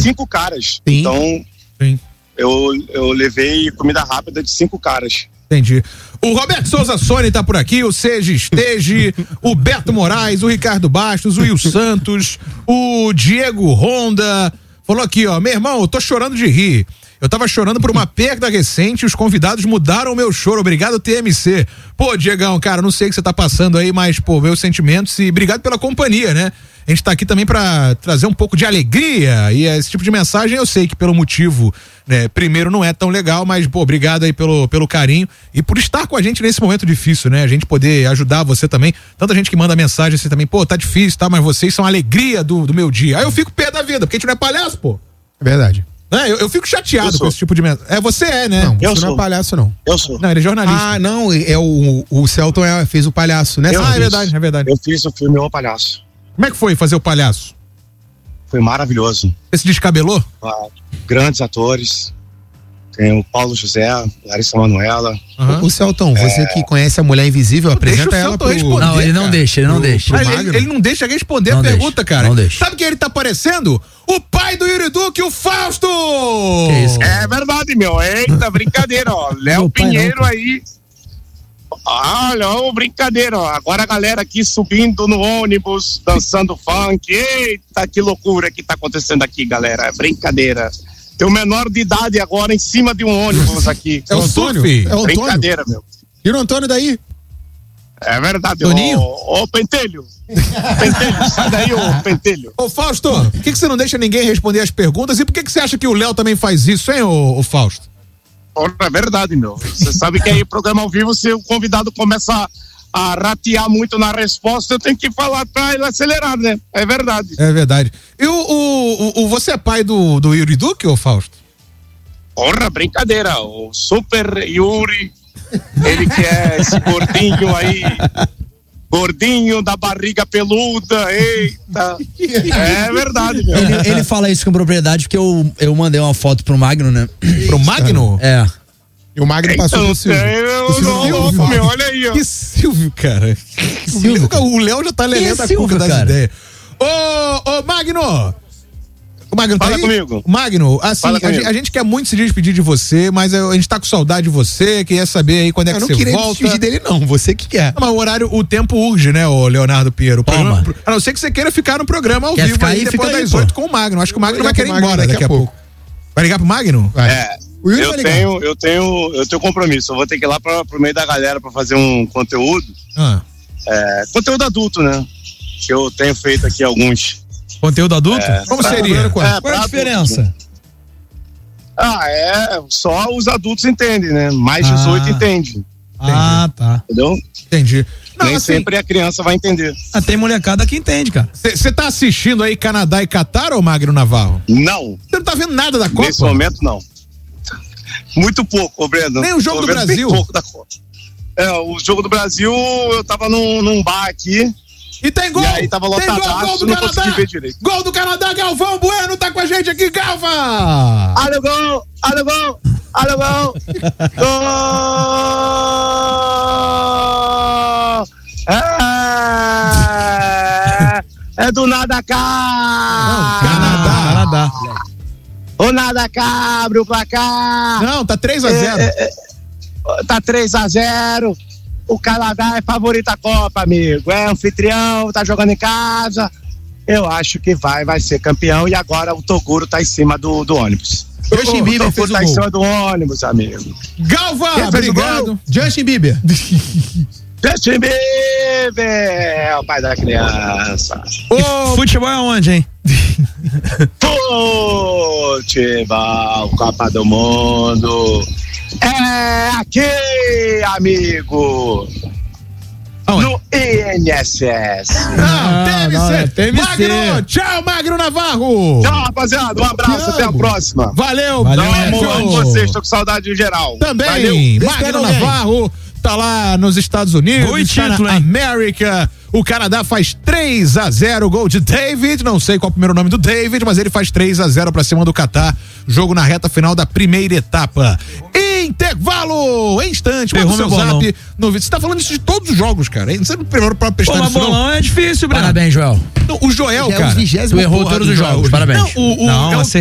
5 caras. Sim. Então, Sim. eu levei comida rápida de 5 caras. Entendi. O Roberto Souza Sone tá por aqui, o Seja Estege, o Beto Moraes, o Ricardo Bastos, o Will Santos, o Diego Honda. Falou aqui, ó, meu irmão, eu tô chorando de rir. Eu tava chorando por uma perda recente e os convidados mudaram o meu choro. Obrigado, TMC. Pô, Diegão, cara, não sei o que você tá passando aí, mas, pô, meus sentimentos e obrigado pela companhia, né? A gente tá aqui também pra trazer um pouco de alegria e esse tipo de mensagem eu sei que pelo motivo, né, primeiro não é tão legal, mas, pô, obrigado aí pelo carinho e por estar com a gente nesse momento difícil, né? A gente poder ajudar você também. Tanta gente que manda mensagem assim também, pô, tá difícil, tá? Mas vocês são a alegria do meu dia. Aí eu fico pé da vida, porque a gente não é palhaço, pô. É verdade. Eu fico chateado com esse tipo de mensagem. Você é, né? Não, você não é palhaço, não. Eu sou. Não, ele é jornalista. Ah, não, o Celton fez o palhaço, né? É verdade. Eu fiz o filme O Palhaço. Como é que foi fazer o palhaço? Foi maravilhoso. Você se descabelou? Grandes atores. Tem o Paulo José, Larissa Manoela. O Celton, você que conhece a Mulher Invisível, apresenta ela pro... responder, não, ele não deixa, ele não deixa. Ele não deixa responder a pergunta, cara. Não deixa. Sabe quem ele tá parecendo? O pai do Yuri Duque, o Fausto! Que isso? É verdade, meu. Eita, brincadeira, ó. Léo Pinheiro aí. Olha, brincadeira, ó. Agora a galera aqui subindo no ônibus, dançando funk. Eita, que loucura que tá acontecendo aqui, galera. É brincadeira. Tem um menor de idade agora em cima de um ônibus aqui. É o Antônio? É o Brincadeira, meu. Tira o Antônio daí. É verdade, Toninho? Ô Pentelho. Pentelho, sai daí, ô Pentelho. Ô Fausto, por que você não deixa ninguém responder as perguntas e por que você acha que o Léo também faz isso, hein, ô Fausto? É verdade, meu. Você sabe que aí programa ao vivo, se o convidado começa a ratear muito na resposta, eu tenho que falar pra ele acelerar, né? É verdade. É verdade. E você é pai do Yuri Duque, ô Fausto? Porra, brincadeira. O Super Yuri, ele que é esse gordinho aí, gordinho da barriga peluda, eita. É verdade, meu. Ele fala isso com propriedade porque eu mandei uma foto pro Magno, né? Pro Magno? É. E o Magno passou pro Silvio. Meu, olha aí, ó. Que Silvio, cara. Silvio, cara. O Léo já tá lelendo a cuca das ideias. Ô, Magno! O Magno tá Fala aí? comigo. Magno, assim, a gente quer muito se despedir de você, mas a gente tá com saudade de você, queria saber aí quando é que você volta. Eu não queria despedir dele, não. Você que quer. Mas o tempo urge, né, ô Leonardo Pinheiro? Toma. A não ser que você queira ficar no programa ao Quer vivo ficar aí aí, depois fica aí, das pô. 8 com o Magno. Acho que o Magno vai querer ir Magno embora daqui a pouco. Vai ligar pro Magno? É. O Yuri vai ligar. Eu tenho compromisso. Eu vou ter que ir lá pro meio da galera pra fazer um conteúdo. Conteúdo adulto, né? Que eu tenho feito aqui alguns. Conteúdo adulto? Como seria? Qual é a diferença? Só os adultos entendem, né? Mais 18 entende. Ah, tá. Entendeu? Entendi. Não, Nem assim, sempre a criança vai entender. Tem molecada que entende, cara. Você tá assistindo aí Canadá e Catar, ô Magno Navarro? Não. Você não tá vendo nada da Copa? Nesse momento, não. Muito pouco, Breno. Nem o jogo do Brasil? Bem pouco da Copa. O jogo do Brasil, eu tava num bar aqui. E tem gol! E aí tava lotadaço, gol do não Canadá! consegui ver direito. Gol do Canadá, Galvão Bueno tá com a gente aqui, Galva! Olha o gol! Olha o gol! Olha o gol! Gol! É do nada cá! Canadá. O nada cá, abre o placar! Não, tá 3-0. Tá 3-0. O Canadá é favorito à Copa, amigo. É anfitrião, tá jogando em casa. Eu acho que vai ser campeão. E agora o Toguro tá em cima do ônibus. Justin Bieber fez o tá gol. em cima do ônibus, amigo. Galva, Quem fez o gol? obrigado. Justin Bieber. Justin Bieber é o pai da criança. Futebol é onde, hein? Futebol, Copa do Mundo. É aqui, amigo. Aonde? No INSS. TMC. Magno, tchau, Magno Navarro. Tchau, rapaziada. Um abraço, até a próxima. Valeu, Amo vocês, tô com saudade em geral. Também, Valeu. Magno Navarro tá lá nos Estados Unidos, Gol e tá título, na hein? América. O Canadá faz 3-0, gol de David, não sei qual é o primeiro nome do David, mas ele faz 3-0 pra cima do Catar, jogo na reta final da primeira etapa. Intervalo, em instante, manda o seu zap. Você tá falando isso de todos os jogos, cara, você não primeiro pra prestar Pô, mas atenção, bolão é difícil, Breno. Parabéns, Joel. não. O Joel, Já é cara, o 20º Tu errou porra todos do os Joel. jogos, parabéns. Não, Não,